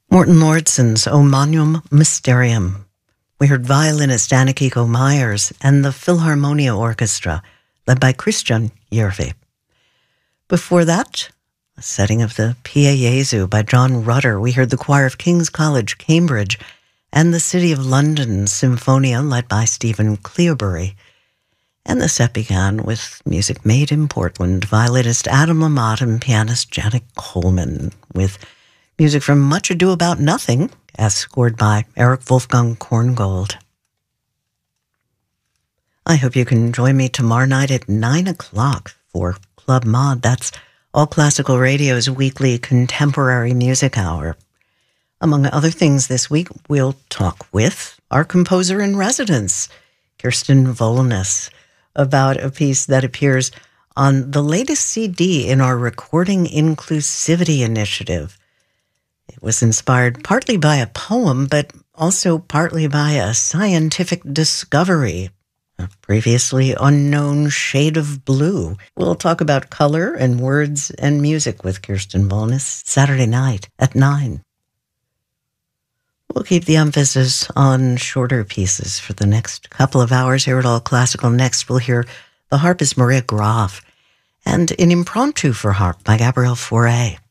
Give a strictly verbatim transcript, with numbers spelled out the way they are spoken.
Morton Lordson's O Magnum Mysterium. We heard violinist Anna-Kiko Myers and the Philharmonia Orchestra, led by Christian Järvi. Before that, a setting of the Pia Jesu by John Rutter. We heard the choir of King's College, Cambridge, and the City of London Symphonia, led by Stephen Cleobury. And the set began with music made in Portland, violinist Adam Lamott and pianist Janet Coleman, with music from Much Ado About Nothing, as scored by Eric Wolfgang Korngold. I hope you can join me tomorrow night at nine o'clock for Club Mod. That's All Classical Radio's weekly contemporary music hour. Among other things this week, we'll talk with our composer-in-residence, Kirsten Volness, about a piece that appears on the latest C D in our Recording Inclusivity Initiative. It was inspired partly by a poem, but also partly by a scientific discovery, a previously unknown shade of blue. We'll talk about color and words and music with Kirsten Volness Saturday night at nine. We'll keep the emphasis on shorter pieces for the next couple of hours here at All Classical. Next, we'll hear the harpist Maria Graf and an impromptu for harp by Gabriel Fauré.